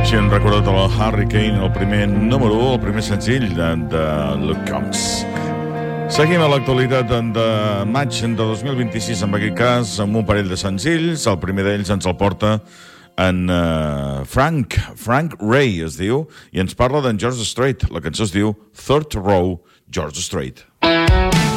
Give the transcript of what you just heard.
Si hem recordat el Hurricane, el primer número 1, el primer senzill de Luke Combs. Seguim a l'actualitat de maig de 2026, en aquest cas, amb un parell de senzills. El primer d'ells ens el porta en Frank Ray, es diu, i ens parla d'en George Strait. La cançó es diu Third Row, George Strait.